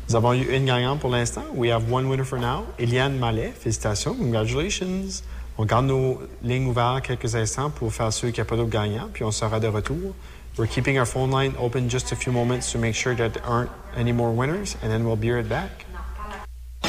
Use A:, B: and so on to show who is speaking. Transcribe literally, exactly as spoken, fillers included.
A: Nous avons eu une gagnante pour l'instant. We have one winner for now. Eliane Mallet, félicitations, congratulations. On garde nos lignes ouvertes quelques instants pour faire sûr qu'il n'y a pas d'autres gagnants, puis on sera de retour. We're keeping our phone line open just a few moments to make sure that there aren't any more winners, and then we'll be right back.